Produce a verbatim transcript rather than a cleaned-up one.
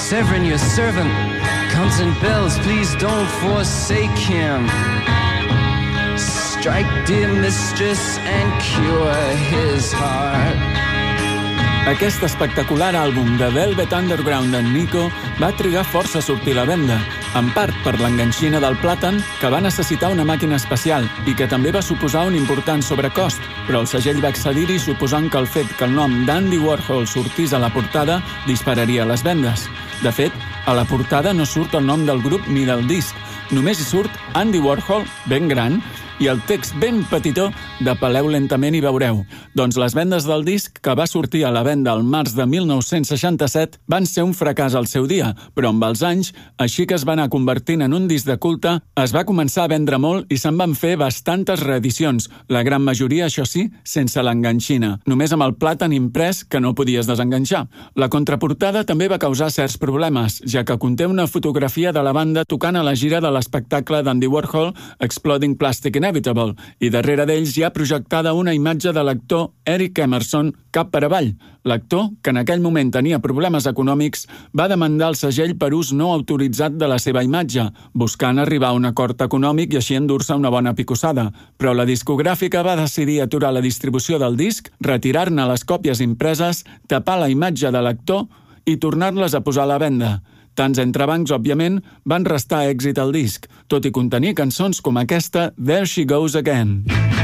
Severin, your servant, comes in bells. Please don't forsake him. Strike, dear mistress, and cure his heart. Aquest espectacular àlbum de Velvet Underground d'en Nico va trigar força a sortir a la venda, en part per l'enganxina del plàtan, que va necessitar una màquina especial i que també va suposar un important sobrecost, però el segell va accedir-hi suposant que el fet que el nom d'Andy Warhol sortís a la portada dispararia les vendes. De fet, a la portada no surt el nom del grup ni del disc, només hi surt Andy Warhol, ben gran, i el text ben petitó de Peleu lentament i veureu. Doncs les vendes del disc, que va sortir a la venda al març de mil nou-cents seixanta-set, van ser un fracàs al seu dia, però amb els anys, així que es va anar convertint en un disc de culte, es va començar a vendre molt i se'n van fer bastantes reedicions, la gran majoria, això sí, sense l'enganxina, només amb el plàtan imprès que no podies desenganxar. La contraportada també va causar certs problemes, ja que conté una fotografia de la banda tocant a la gira de l'espectacle d'Andy Warhol, Exploding Plastic Inevitable, i darrere d'ells hi ha projectada una imatge de l'actor Eric Emerson cap per avall. L'actor, que en aquell moment tenia problemes econòmics, va demandar el segell per ús no autoritzat de la seva imatge, buscant arribar a un acord econòmic i així endur-se una bona picossada. Però la discogràfica va decidir aturar la distribució del disc, retirar-ne les còpies impreses, tapar la imatge de l'actor i tornar-les a posar a la venda. Tants entrebancs, òbviament, van restar èxit al disc, tot i contenir cançons com aquesta There She Goes Again.